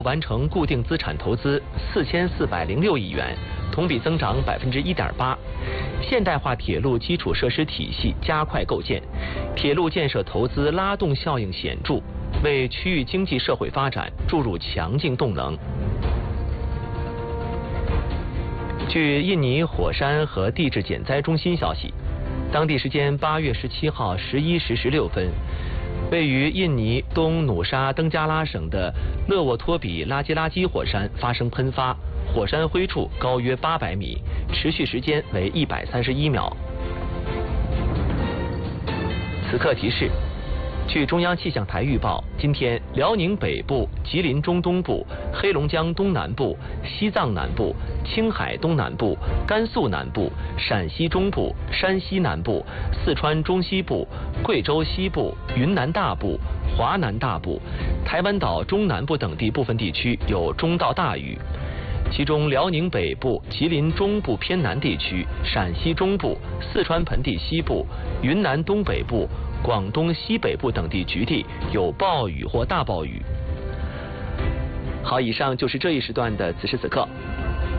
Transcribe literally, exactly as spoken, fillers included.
完成固定资产投资四千四百零六亿元，同比增长百分之一点八。现代化铁路基础设施体系加快构建，铁路建设投资拉动效应显著，为区域经济社会发展注入强劲动能。据印尼火山和地质减灾中心消息，当地时间八月十七号十一时十六分。位于印尼东努沙登加拉省的勒沃托比拉基拉基火山发生喷发，火山灰处高约八百米，持续时间为一百三十一秒。此刻提示：据中央气象台预报，今天辽宁北部、吉林中东部、黑龙江东南部、西藏南部、青海东南部、甘肃南部、陕西中部、山西南部、四川中西部、贵州西部、云南大部、华南大部、台湾岛中南部等地部分地区有中到大雨。其中辽宁北部、吉林中部偏南地区、陕西中部、四川盆地西部、云南东北部、广东西北部等地局地有暴雨或大暴雨。好，以上就是这一时段的此时此刻。